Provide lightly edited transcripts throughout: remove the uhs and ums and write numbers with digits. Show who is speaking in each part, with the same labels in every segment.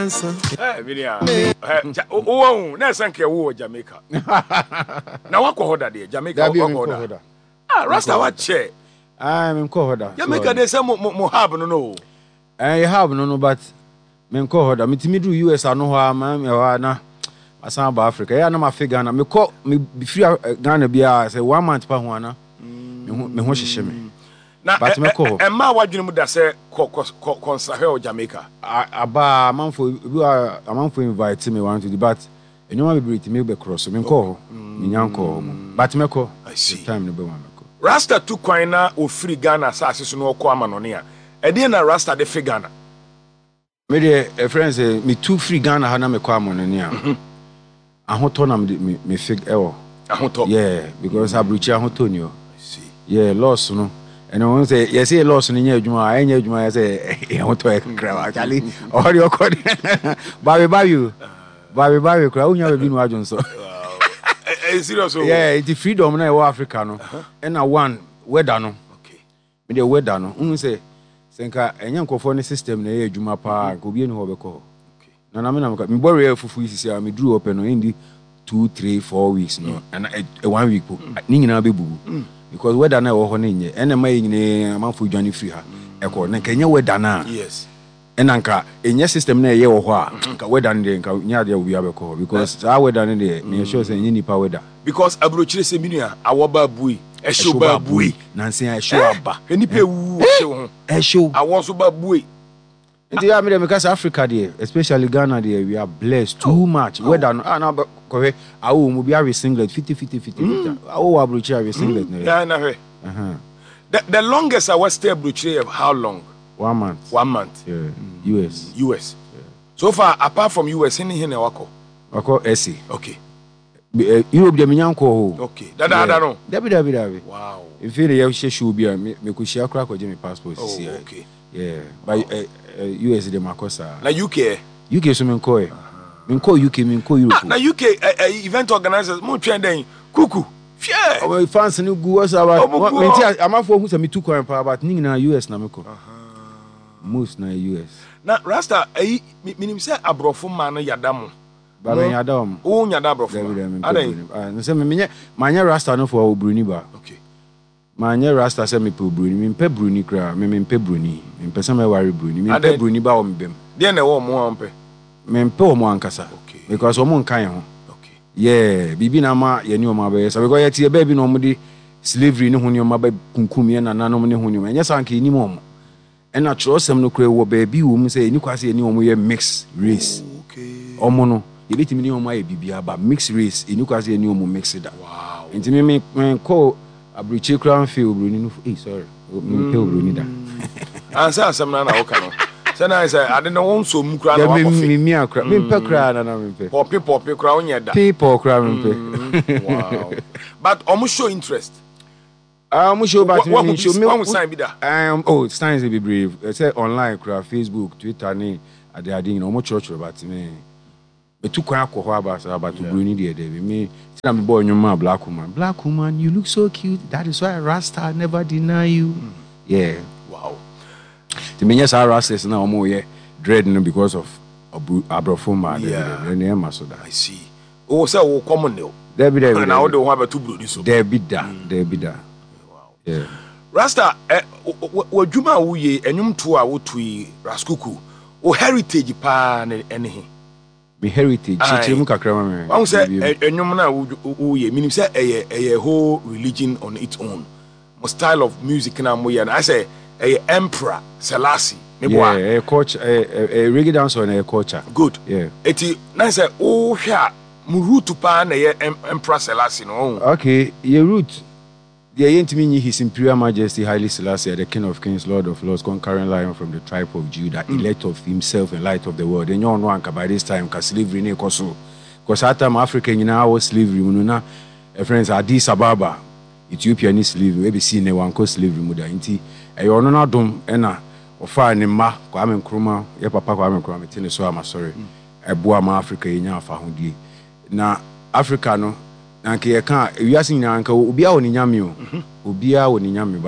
Speaker 1: answer.
Speaker 2: Hey, Vinia. Oh, na sanke wo Jamaica. Na wako hoda de Jamaica wako hoda. Ah, Rasta wa che.
Speaker 3: I'm hoda.
Speaker 2: Jamaica they say mo have no.
Speaker 3: I have no but men hoda. Me do US ano ho am na asan ba Africa. Ya na ma figure na me free Ghana bia say 1 month pa ho ana. Me ho hyehyɛ me.
Speaker 2: Na emma wadwene mu da say konsahe o Jamaica.
Speaker 3: Aba amanfo invite me want to the but enyoma be brit me be cross me nko me nyanko but me ko time no be wan me ko.
Speaker 2: Rasta tu kwan na o free Ghana asase so no ko amanone a ede na Rasta de free Ghana.
Speaker 3: Me de friends me tu free Ghana ha na me ko amanone a ahoto na me fig ewo
Speaker 2: ahoto
Speaker 3: yeah because abruchi ahoto ni o yeah loss no and I want say yes, loss in your juma. I know juma. I say I want to cry. Actually, all your code. Baby, crowd. You have been watching so.
Speaker 2: Serious?
Speaker 3: Yeah, it's the freedom na Africa no. And I one weather no.
Speaker 2: Okay.
Speaker 3: Me the weather no. Say senka enye nkofo ne system na ye juma pa. Ko bi ni ho be ko. Okay. Na me borrow fufu isi me drew up no in the 2, 3, 4 weeks no. And 1 week po. Ni nyina be bubu. Because weather na wo ho na nye ene ma nyine amanfo dwane free ha eko na kenya weather na
Speaker 2: yes
Speaker 3: ena nka enye system na ye wo ho a nka weather na nka nya de obi abeko because our weather na de me sure say enye nipa weather
Speaker 2: because abrochire se minua awoba bui ehyo ba bui
Speaker 3: nanse ehyo aba
Speaker 2: nipa ewu ehyo ho
Speaker 3: ehyo
Speaker 2: awo so ba bui
Speaker 3: nti ya me de because Africa there especially Ghana there we are blessed too much weather no na ko he awo mu bi are singlet 50 awo abrochire are singlet
Speaker 2: na na he the longest I was stay abrochire how long
Speaker 3: 1 month
Speaker 2: 1 month
Speaker 3: yeah US
Speaker 2: yeah. So far apart from US any wako
Speaker 3: SC
Speaker 2: okay
Speaker 3: Europe de minyanko ho
Speaker 2: okay dada no
Speaker 3: dabi
Speaker 2: wow
Speaker 3: if you dey show bia me ko share kra ko je me passport
Speaker 2: see okay
Speaker 3: yeah but US de makosa
Speaker 2: na UK
Speaker 3: so me ko UK me ko Europe
Speaker 2: na UK event organizers mo twen den kuku fear
Speaker 3: our fans ni gu what's about me ti amafo hu se me tu kwan pa but ni na US na me ko most na US
Speaker 2: na Rasta minim se abrofo ma no yadamo
Speaker 3: ba ben yadam
Speaker 2: o nyada abrofo
Speaker 3: adan no se me manya Rasta no for obruni ba
Speaker 2: okay
Speaker 3: manya Rasta se me pe obruni me pe bruni kra me pe bruni me pe se me ware bruni me pe bruni ba o mbem
Speaker 2: de na wo mo ampe
Speaker 3: me pe o mo ankasa because o mo nkan ho yeah bibi na ma ye ni o ma be so because ye tie ba bi no mo di slavery ni ho ni o ma ba kunkum ye na nanom ni ho ni o enya sanka ni mo and natural sem no kra wo ba bi wo mu say ni kwase ni o mo ye mixed race
Speaker 2: okay
Speaker 3: o mo no ye betimi ni o ma ye bibia ba mixed race ni kwase ni o mo mixed da
Speaker 2: wow
Speaker 3: enti me ko abruchi crown feel bruni no sorry me pe bruni da
Speaker 2: ansa asem na wo ka no say na say ade no won so mu kra na wa kofi
Speaker 3: me akra me pe kra na me pe
Speaker 2: popi kra onya da
Speaker 3: people kra me pe
Speaker 2: wow but omo show interest
Speaker 3: show but me show me
Speaker 2: sign be da
Speaker 3: signs be brave say online kra Facebook Twitter ni ade you know omo church but me tu kwan akọ about bruni there me say me boy nyoma black woman you look so cute that is why Rasta never deny you yeah
Speaker 2: wow
Speaker 3: the menya sa Rastas na omo ye dread no because of abrofoma there na so that
Speaker 2: I see o say wo common no
Speaker 3: there be
Speaker 2: na wo de ho abetu bruni so
Speaker 3: there be da
Speaker 2: wow
Speaker 3: yeah
Speaker 2: Rasta wadwuma wo ye enwum to a wo tui Raskuku o heritage pa na ene
Speaker 3: me heritage chichemu kakra ma me
Speaker 2: I say enwum na wo ye minim say eye whole religion on its own mo style of music na mo ye na I say Emperor Selassie
Speaker 3: yeah culture reggae dance on a culture
Speaker 2: good
Speaker 3: yeah
Speaker 2: eti na say o hwa mu root pa na ye Emperor Selassie no
Speaker 3: okay your root the Yentimi His Imperial Majesty Haile Selassie, the King of Kings, Lord of Lords, conquering lion from the tribe of Judah, elect of himself and light of the world. And you know, by this time, because slavery ne koso. Because at time Africa, you know, was slavery. You know, friends, Addis Ababa, Ethiopia ni slavery. We see ne wanko slavery muda. Inti, you know, not dom ena ofa ne ma Kwame Nkrumah, ye papa Kwame Nkrumah. Tene so am sorry. Eboa ma Africa yenya afa hundie. Na Africa no. Anke ye kan wiase nyina anka obia woni nyame o obia woni nyame but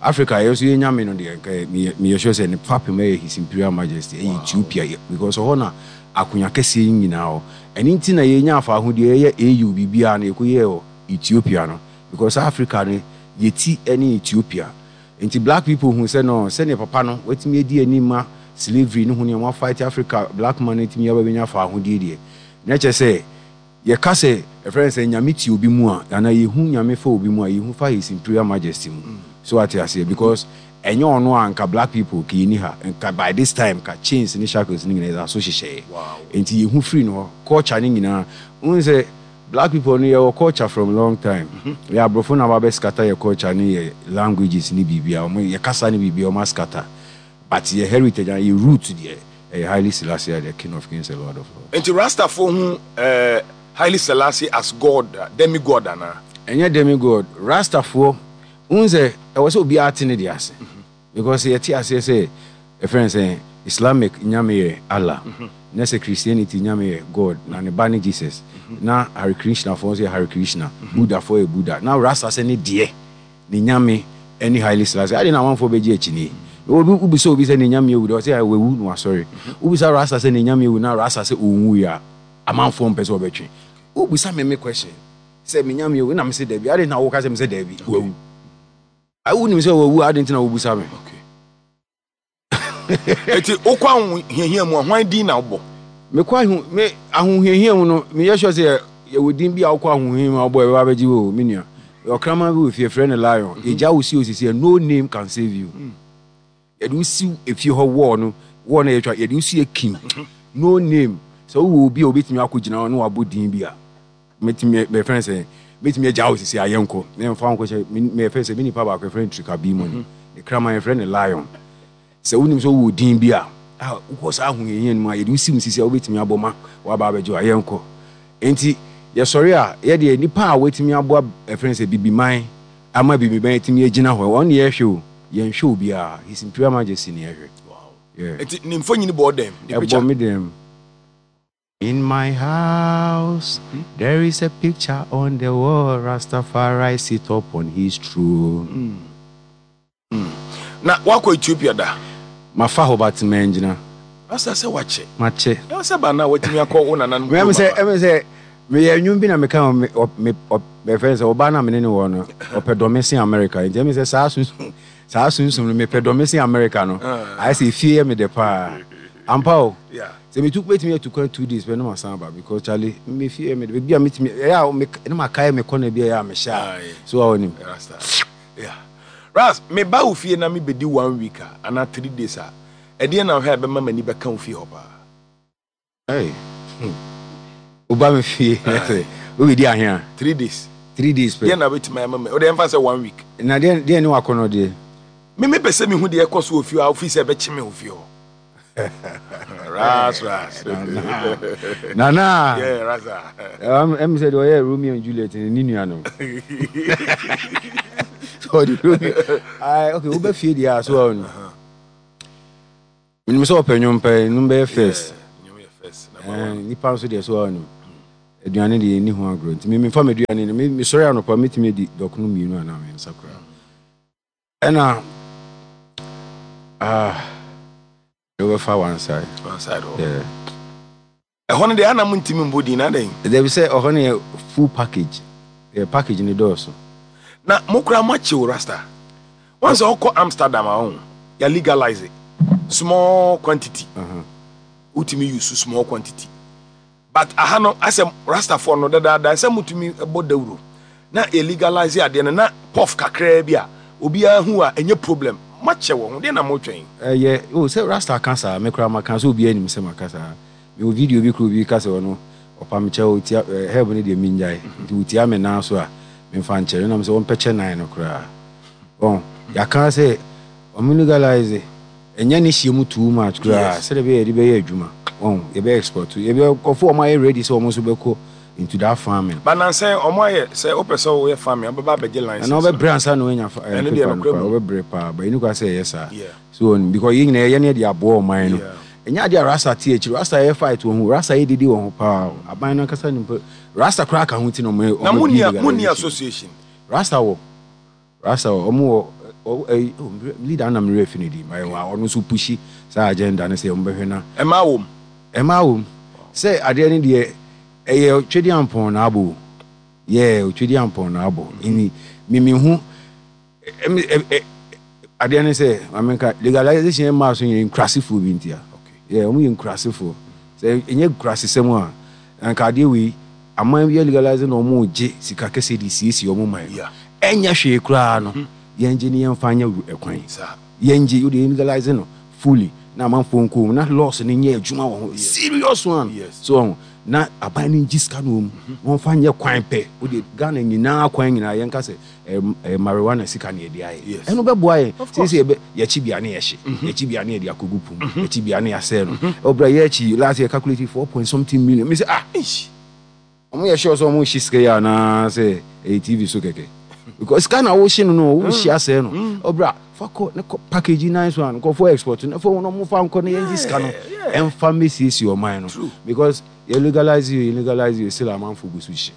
Speaker 3: Africa also nyame no de me sure say ne papa me His Imperial Majesty Ethiopia because hona akunya kese nyina ho eni nti na ye nya afa ho de ye EU bibia na ekoye Ethiopia no because Africa ne yeti any Ethiopia nti black people who say no say ne papa no wetimi edi anima slavery no ho ne ma fight Africa black man etimi ya ba nya afa ho de na che say ye ka say a friend say nyame ti obi mu a na ye hu nyame fa obi mu a ye hu fa His Imperial Majesty mu so what I say because enyo ono anka black people ki ni ha nka by this time ka chains ni shackles ni na so hyehyɛ enti ye hu free no culture ni nyina un say black people ni your culture from long time ya brofo na ba scatter your culture ni your languages ni bibia o ye kasa ni bibia o ma scatter but your heritage and your root there Haile Selassie the King of Kings the Lord of Lords
Speaker 2: enti Rasta for hu Haile Selassie as God demigod ana
Speaker 3: enye demigod Rasta for unze e was obi atene di ase because yeti ase say a friend say Islamic nyame Allah na say Christianity nyame God na ne ba Jesus na Hare Krishna for say Hare Krishna Buddha for a Buddha now Rasta say ne die ne nyame any Haile Selassie I dey na one for beji achini obi so obi say ne nyame ewu say I wewu no sorry obi say Rasta say ne nyame ewu na Rasta say onwu ya amanfo mpese obetwe obi say me question say me nyame ewu na me say David I dey na wo ka say me say David wewu I wouldn't say we I didn't know we sabe. Okay. Eti okwa hihia mu hwan din na obo. Me kwa hu me ahunhihia mu no me yesho say ye wodin bia okwa ahunhihia mu obo e ba beji wo menua. Your krama bi we friend lion. Eja wo si osisi no name can save you. Ye do si efie ho wo no wo na ye twa ye do si ekin. No name. So wo bi obetimi akogina no abodin bia. Metimi me friend say metimi agya osisi ayenko na mfa nko che me fe se mini pa ba friend trika bi money the krama friend lion se unim so wo din bi a wo sa hu yen mu a ye usim sisi a obetimi aboma wa ba bajo ayenko enti ye sorry a ye de nipa a wetimi abo friend se bibiman ama bibiman etimi agina ho won ye hwe ye nhwe obi a His Imperial Majesty ne hwe wow yeah enti nimfo nyini bo dem the picture in my house, there is a picture on the wall. Rastafari sit up on his throne. Na wako Ethiopia da? Mafa hobati menjina. Asa se wache. Mache. Na se ba na watimi akọ una na. Me say me nyumbi na meka me friends oba na me ne wo no. Opedomesi America. Nje me say sa sunsun me pedomesi America no. I say fear me the pa. Ampao. Yeah. So me took me to 2 days when no samba because Charlie me fear me be meet me yeah me no makai me corner be ya me sha so I want him yeah Ras me ba u fie na me bedi 1 week ana 3 days e de na ho be mama ni be kan fie ho ba hey oba me fie o be di ahia 3 days 3 days pe na beti my mama o de emfa say 1 week na de ni wakono de me pese me hu de ekoso ofie a ofie se be chime ofie ho Ras. Nana. Yeah, Rasa. I'm said, oh yeah, Romeo and Juliet in Ninuano. So okay, Uber feed the as well. When you saw opinion pay, number first. And you pass with the so Eduane de ni ho agro. Nti me fa meduane ni me sorry ano pa metime di dokunu mienu ana me sakra. Ena over for one side. Yeah. A honey the ana muntimi mbodi na den. They will say honey full package. The package in the door so. Na mokra machi Rasta. Once I go Amsterdam on, you legalize it. Small quantity. Utimi use small quantity. But ahano as a Rasta for no da say mutumi about the euro. Na legalize it de na puff kakra bia. Obi a hu a enye problem. Mache wo de na mo twen yeah oh say Rasta cancer me kra ma cancer obi anim say makasa me video bi kro bi kasa no opa me che o ti help ni de minjai ti utia me na so a me fa nchere na me say won peche nine no kra bon ya kan say o me legalize enya ni hie too much kra say de be be adwuma bon e be export e be kofo o ma ready so o mo so be ko into that farming. But now say omoye say opeso we farming ababa beje lines. And over bransa no enya over break pa but you go say yes sir. Yeah. So because you na ye dey abo o man no. Enya dey Rasta TH Rasta e fight won Rasta e didi won pa aban no kasa ni Rasta crack ahun ti no mo. Na muni association. Rasta omo leader na me refinity my ono so pushi sa agenda na say ombehwe na
Speaker 2: Emma wom
Speaker 3: say ade ni de twedi ampon na abo twedi ampon na abo ini me hu ade ni say amenka legalization ma so yin crasifo bi ntia omu yin crasifo say enye crasisem a anka ade we aman bi legalize na omu je sika kese di sisi omu man enya hwe kura no yenje ni yemfanya ekwan yenje you dey legalize no fully na man phone ko na loss ni nya adwuma wo serious one so na abani jiska no won fanya kwan pe o dey Ghana nyina kwan nyina yenka se marijuana sika na edi aye eno be boa ye sisi ye chi bia na ye hye ye chi bia na ye di akogu pum ye chi bia na ya se no obra ye chi last year calculate 4 point something million me say omo ye sure so omo shiske ya na say TV so keke because kind of ocean no wo share say no obra fako na package nice one go for export no for no mo fa nko na yenji ska no en pharmacy is your mind no because you legalize you still a man for go switch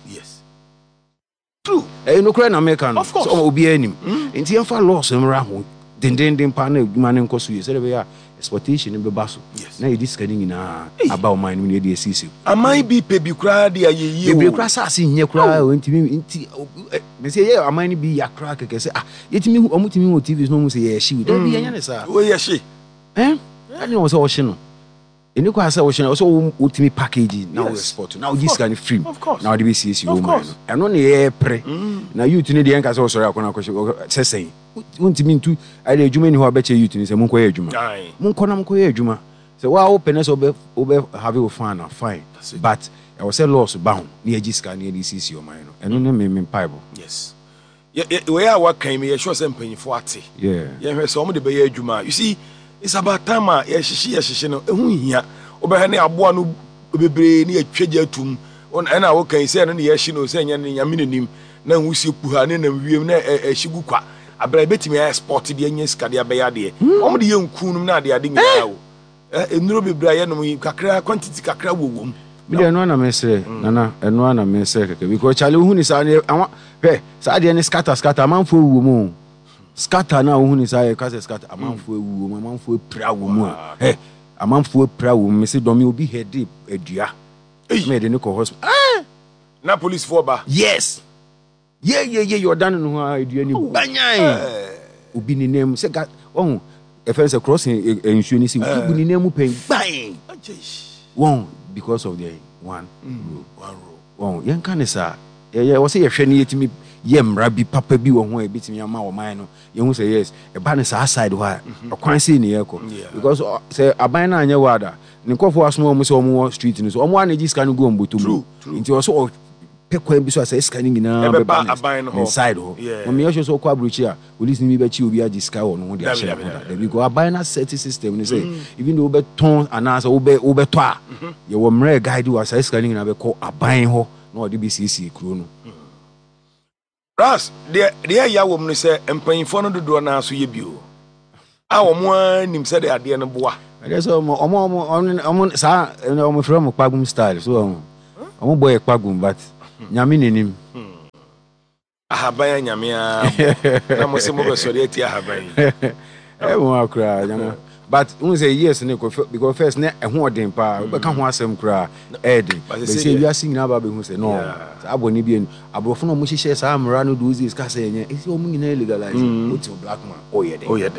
Speaker 3: true no cry na American so obi anim enti en fa loss mra ho den pa na adwuma ne nko so ye say be ya exportation be baso na e dis kani na aba o man ni dey sisi
Speaker 2: amai bi pe bi kra de ayeye
Speaker 3: bi kra sa se nye kra enti me say ye amai ni bi ya kra keke say yetimi omutimi o TV no mu say ye hye da bi yanya ne sa
Speaker 2: o ye hye
Speaker 3: ani no say o hye no eni kwa say o hye no so utimi package na o export na o dis kani free na o dey sisi o man eno ne ye pre na youth ni dey enka say o sori akona ko sesen untimi ntu ai dey adwuma ni ho abeche youth ni say mun koye adwuma mun kona mun koye adwuma say wa open so be have you fun fine but I was say loss bound near jiska near this your mind eno ne me bible
Speaker 2: yes we are what can me sure say mpanyifo ate ye hwe say omo de be ye adwuma you see it's about time ye hye no ehun hia obehwe ne aboa no bebre ne atwaje atum on na wo kan say no ne ye hye no say nya ne nyame nanim na nwusi puha ne na wiem na ehyigu kwa abra betimi export de anya sika de abeya de omo de ye nkunum na de nya wo enuro bebre aye no kakra quantity kakra wowom
Speaker 3: mi de no na mesre nana eno na mesre keke because chale hu ni sa ne sa de ne scatter amanfo wuwo mu scatter na hu ni sa e ka se scatter amanfo wuwo mu amanfo pra wo mu amanfo pra wo mu se domi obi head edua me de ne ko hospital
Speaker 2: na police for ba
Speaker 3: yes you done no ha edua ni banyan obi ni nem se ga oh e fe se crossing ensuo ni si obi ni nem pen ban one because of the one rule yen kan sa wo say ye hwe ni yetimi ye mra bi papa bi wo ho e bitimi ama wo man no ye hu say yes e ba ne sa side ho a okwan say ni ye ko because say aban na anya wada ni kofo aso mo say omo street ni so omo anaji scan go mbotum nti wo so pekwan bi so say scanning na be ba inside ho mo me ye so kwa bruchi a police ni be chi obi agi sky wo no ho de ahye ho because aban na set system ni say even though be ton anasa wo be to a ye wo mra guide wa say scanning na be ko aban ho na o de BCC kuro no
Speaker 2: Ras de ya wo mu se empanyfo no dodo na so ye bio a wo mo anim se de ade no boa
Speaker 3: ade so omo sa omo from Kpagum style so omo boy Kpagum but nyame nenim
Speaker 2: ahaban nyame a na mo se mo be so de ati ahaban
Speaker 3: mo akra nyame but we say yes ne because first na ehun odin pa we ka ho asem kra edi be say we asing na ba be hu say no aboni bi enu abrofo no mo hihye sa amra no do this ka say nya isi o mu nyina legalize o ti black man oyede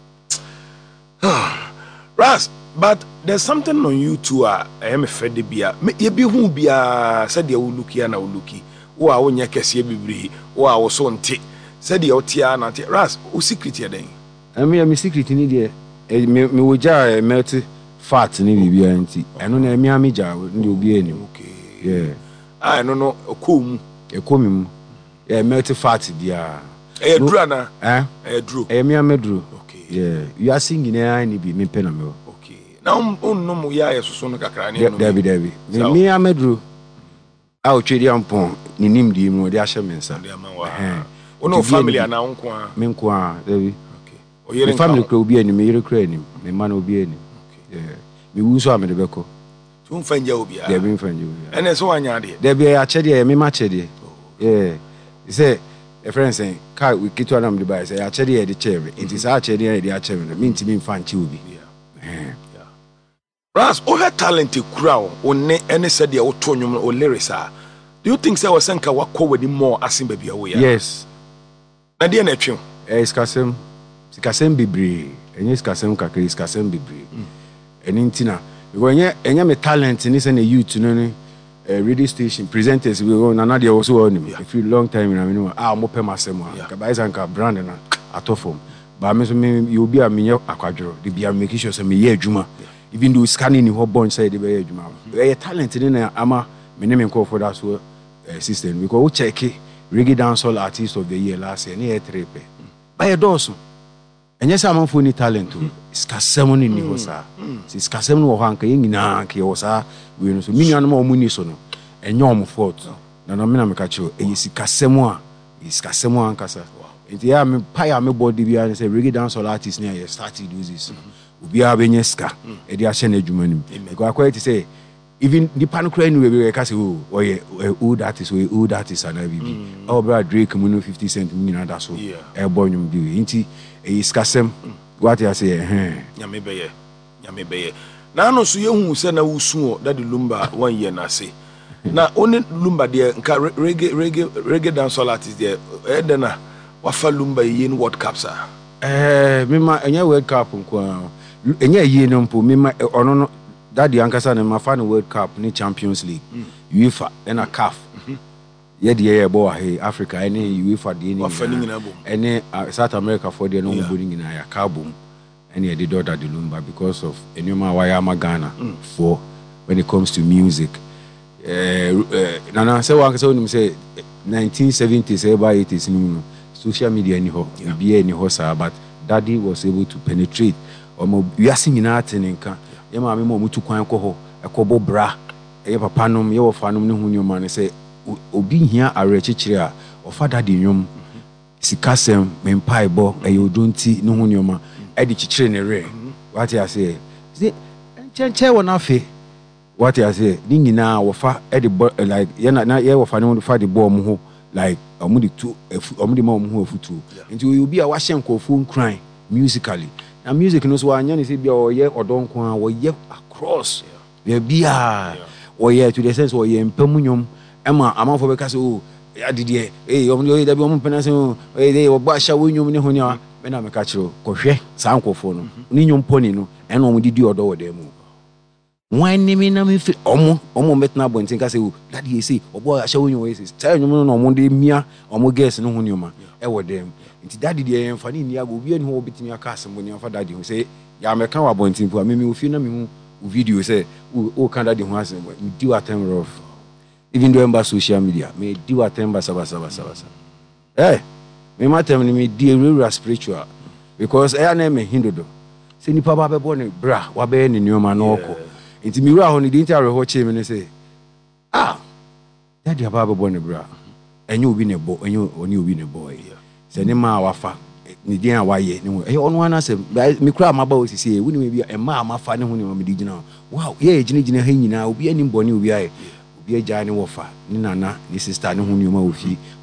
Speaker 2: Ras but there's something on you too I am afraid bia ye bi hu bia said ye uluki na uluki wo a wonya kese bibiri wo a wo so nte said ye otia na te Ras o secret ye den
Speaker 3: me secret ni de me woja melt fat ni bibia nti eno na emi amija ndi obi ani okay
Speaker 2: no okom
Speaker 3: mu melt fat dia
Speaker 2: dura na duro
Speaker 3: emi ameduro okay you are singing any bi me pena me
Speaker 2: okay na no mu ya yesoso no kakra ni no
Speaker 3: David me ameduro a o twedi ampon ni nimdi mu de ahye mensa
Speaker 2: ono family ana nko a
Speaker 3: me nko a David the family could be any me recreating me man will be any me who saw me the beko
Speaker 2: to fanja obi
Speaker 3: there be fanja
Speaker 2: and so anya de
Speaker 3: there be a chede me match de he say a friend saying, "Kai, we get to an device. I actually the chair. It is actually the chair. Mean to me, fan chubby."
Speaker 2: Ras, her talented crowd, or any said the autonomous or lyrics are. Do you think so? Senka wako with more as in baby away?
Speaker 3: Yes.
Speaker 2: Nadia Neptune.
Speaker 3: Skasem Bibri, and yes, Kasem Kakri, Skasem Bibri. And Intina, when you're a talent and it's a youth to know radio station presenters, we go Nadia also on me. A few long time, I know, I'm open myself. Kabaisanka brand and at all form. But you'll be a minor aquadro, the be a making sure some year Juma. Even though scanning in her born side, the way Juma. A talented in Ama, my name and call for that system. We go check reggae dancehall artist of the year last year, near Trepe. By a dozen. And yes, I'm for any talent too. Scasemon in Nihosa. Scasemon or Hanka in Nanki, we know so many animal munisono. And Yom fought. Nanamina Makacho, and you see Casemon, is Casemon Casa. And the army pie me body behind and say reggae dancehall artist near you started to do this. We are Beneska, and the Ashene Jumani. Because I quite to say, even the Pancrane will be a castle or old artist, or old artist, and I will our brother Drake, Muno 50 cent, Mina, that's all. Airborne, you do. Inti, a Scasem, what I say,
Speaker 2: Yamebe. Now, no, so you send a Usuo that the Lumba 1 year, I say. Now, only Lumba, dear, reggae dancehall artist there, Edena, Wafa Lumba in World Cups are.
Speaker 3: Mima, and your World Cup, and ye no po me ono daddy ankasa na ma fa no World Cup ni Champions League UEFA and a CAF ye de ye bo ahe Africa any UEFA de any South America for the no body nyina ya carbon and ye de daughter de Lumba because of enuma why am Ghana for when it comes to music nana say one say 1970s by 80s no social media ni ho be any ho sir but daddy was able to penetrate we are singing art in Inca. Yama mo to kwan ko ekobo bra e papa nom ye wo fanom ne hunyo man say obi hia arechichire a ofada de nwom sikasem mempaibo e odonti ne hunyo ma e de chichire ne re what I say chenche wona fe what I say ni nyina wo fa e de like ye na ye wo fanom fa de bo mo ho like omudi tu omudi ma mo ho afutu nti obi a wa hye nkofo nkran musically. And music knows why you see, or don't come or ye across the beer or ye to the sense or ye in Pemunium, Emma, I'm for because I did ye, eh, only the woman penance, they were basha when you know when I'm a catcher, Coche, Sanko phone, Ninium Ponino, and only did you adore them. Why name me fit almost met now and think I say, that you see, or boy, I show you ways, tell you no Monday Mia or more guess no Hunuma, ever them. It's daddy the and funny near will be and who beating your castle when your father who say, Yamaka about him for me, will feel no video say, oh, can daddy who has do a time of even doing by social media, may do a time by Sabasa. Eh, me matter me dear real spiritual because I name a Hindu. Say, Papa born bra, wabe in your manoko. It's me on the entire watch him and say, daddy, Papa born bra, and you win a boy, and you win a boy. Senema wafa ni dia waye ni on wana se me kura maba o sisi woni me bia e ma mafa ne ho ne me digina wow ye gina ha nyina obi ani mboni obi aye obi agya ne wofa ni nana ni sister ne ho ne ma ofi